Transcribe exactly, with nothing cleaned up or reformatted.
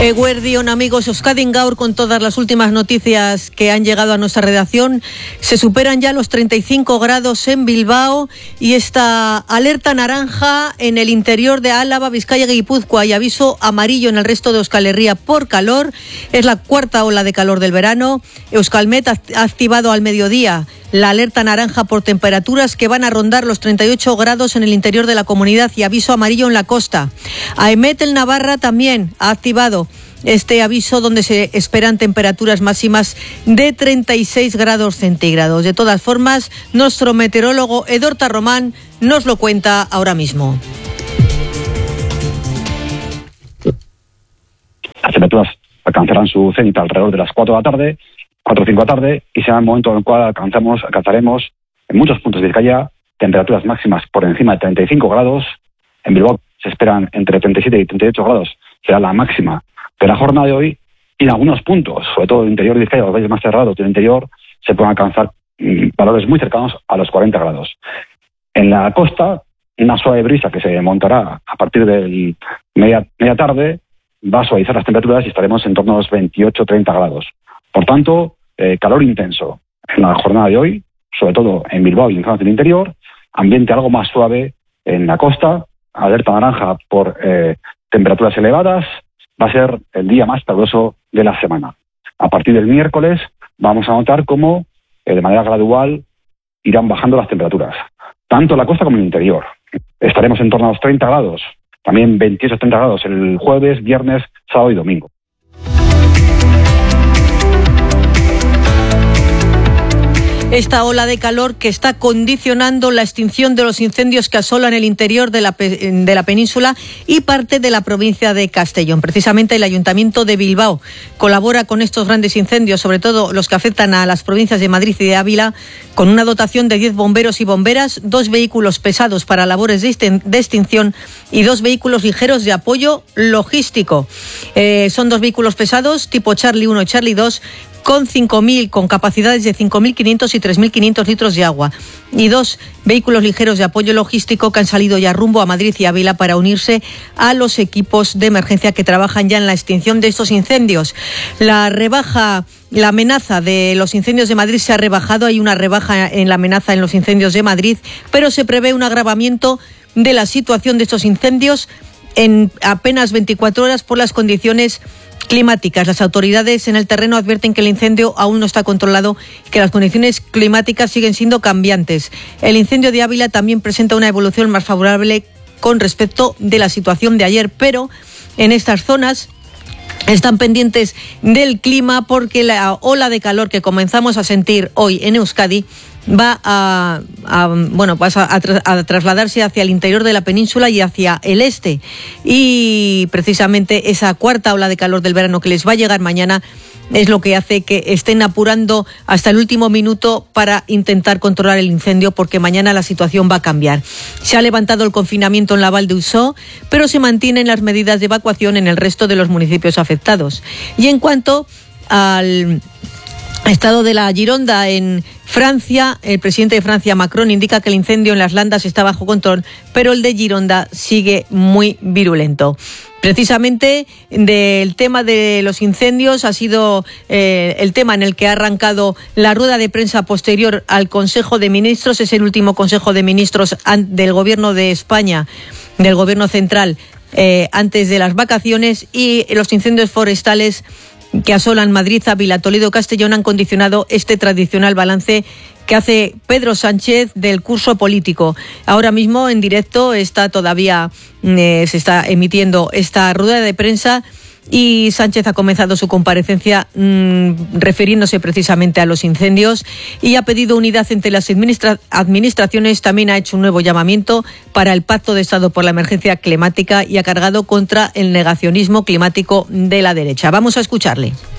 Eguerdion, amigos, Euskadin Gaur con todas las últimas noticias que han llegado a nuestra redacción. Se superan ya los treinta y cinco grados en Bilbao y esta alerta naranja en el interior de Álava, Vizcaya y Guipúzcoa y aviso amarillo en el resto de Euskal Herria por calor. Es la cuarta ola de calor del verano. Euskalmet ha activado al mediodía la alerta naranja por temperaturas que van a rondar los treinta y ocho grados en el interior de la comunidad y aviso amarillo en la costa. AEMET en Navarra también ha activado este aviso donde se esperan temperaturas máximas de treinta y seis grados centígrados. De todas formas, nuestro meteorólogo Edorta Román nos lo cuenta ahora mismo. Las temperaturas alcanzarán su cenit alrededor de las cuatro de la tarde, cuatro o cinco de la tarde, y será el momento en el cual alcanzamos, alcanzaremos en muchos puntos de Vizcaya temperaturas máximas por encima de treinta y cinco grados. En Bilbao se esperan entre treinta y siete y treinta y ocho grados, será la máxima de la jornada de hoy, y en algunos puntos, sobre todo el interior de Vizcaya, los valles más cerrados del interior, se pueden alcanzar mmm, valores muy cercanos a los cuarenta grados. En la costa, una suave brisa que se montará a partir de media, media tarde va a suavizar las temperaturas y estaremos en torno a los veintiocho a treinta grados. Por tanto, eh, calor intenso en la jornada de hoy, sobre todo en Bilbao y en zonas del interior, ambiente algo más suave en la costa, alerta naranja por eh, temperaturas elevadas. Va a ser el día más caluroso de la semana. A partir del miércoles vamos a notar cómo eh, de manera gradual irán bajando las temperaturas, tanto en la costa como en el interior. Estaremos en torno a los treinta grados, también veintiocho a treinta grados el jueves, viernes, sábado y domingo. Esta ola de calor que está condicionando la extinción de los incendios que asolan el interior de la, de la península y parte de la provincia de Castellón. Precisamente el Ayuntamiento de Bilbao colabora con estos grandes incendios, sobre todo los que afectan a las provincias de Madrid y de Ávila, con una dotación de diez bomberos y bomberas, dos vehículos pesados para labores de extinción y dos vehículos ligeros de apoyo logístico. Eh, son dos vehículos pesados tipo Charlie uno y Charlie dos, con cinco mil, con capacidades de cinco mil quinientos y tres mil quinientos litros de agua, y dos vehículos ligeros de apoyo logístico que han salido ya rumbo a Madrid y Ávila para unirse a los equipos de emergencia que trabajan ya en la extinción de estos incendios. La rebaja, la amenaza de los incendios de Madrid se ha rebajado, hay una rebaja en la amenaza en los incendios de Madrid, pero se prevé un agravamiento de la situación de estos incendios en apenas veinticuatro horas por las condiciones climáticas. Las autoridades en el terreno advierten que el incendio aún no está controlado y que las condiciones climáticas siguen siendo cambiantes. El incendio de Ávila también presenta una evolución más favorable con respecto de la situación de ayer, pero en estas zonas están pendientes del clima porque la ola de calor que comenzamos a sentir hoy en Euskadi va a, a bueno pues a, a, a trasladarse hacia el interior de la península y hacia el este, y precisamente esa cuarta ola de calor del verano que les va a llegar mañana es lo que hace que estén apurando hasta el último minuto para intentar controlar el incendio, porque mañana la situación va a cambiar. Se ha levantado el confinamiento en la Val d'Usó, pero se mantienen las medidas de evacuación en el resto de los municipios afectados. Y en cuanto al estado de la Gironda en Francia, el presidente de Francia, Macron, indica que el incendio en las Landas está bajo control, pero el de Gironda sigue muy virulento. Precisamente del tema de los incendios ha sido eh, el tema en el que ha arrancado la rueda de prensa posterior al Consejo de Ministros. Es el último Consejo de Ministros del Gobierno de España, del Gobierno Central, eh, antes de las vacaciones, y los incendios forestales que asolan Madrid, Ávila, Toledo, Castellón han condicionado este tradicional balance que hace Pedro Sánchez del curso político. Ahora mismo en directo está todavía eh, se está emitiendo esta rueda de prensa y Sánchez ha comenzado su comparecencia mmm, refiriéndose precisamente a los incendios y ha pedido unidad entre las administra- administraciones. También ha hecho un nuevo llamamiento para el Pacto de Estado por la Emergencia Climática y ha cargado contra el negacionismo climático de la derecha. Vamos a escucharle.